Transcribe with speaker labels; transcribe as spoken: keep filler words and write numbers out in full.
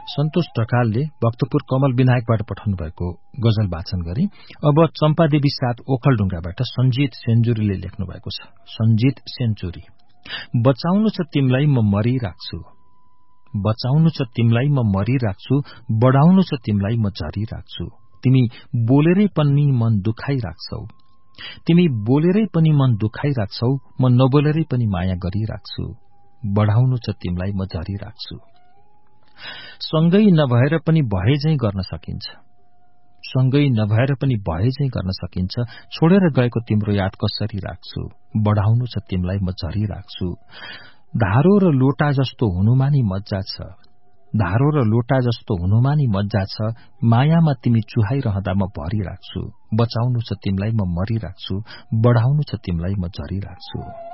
Speaker 1: सन्तोष ढकालले भक्तपुर कमल विनायकबाट पठाउनु भएको गजल वाचन गरी। अब चम्पादेवी साथ ओखलढुङ्गाबाट सञ्जीत सेन्चुरीले लेख्नु भएको छ। सञ्जीत सेन्चुरी। बचाउनु छ तिमलाई म मरिराख्छु, बचाउनु छ तिमलाई म मरिराख्छु, बढाउनु छ तिमलाई म झरिराख्छु। तिमी बोलेरै पनि मन दुखाइराख्छौ, तिमी बोलेरै पनि मन दुखाइराख्छौ, म नबोलेरै पनि माया गरिराख्छु, बढाउनु छ तिमलाई म झरिराख्छु। सँगै नभएर पनि भए झैं गर्न सकिन्छ, सँगै नभएर पनि भए झैं गर्न सकिन्छ। छोडेर गएको तिम्रो याद कसरी राख्छु, बढाउनु छ तिमलाई म झरिराख्छु। धारो र लोटा जस्तो हुनुमा नि मज्जा छ, धारो र लोटा जस्तो हुनुमा नि मज्जा छ। मायामा तिमी चुहाइरहँदा म भरिराख्छु, बचाउनु छ तिमलाई म मरिराख्छु, बढाउनु छ तिमलाई म झरिराख्छु।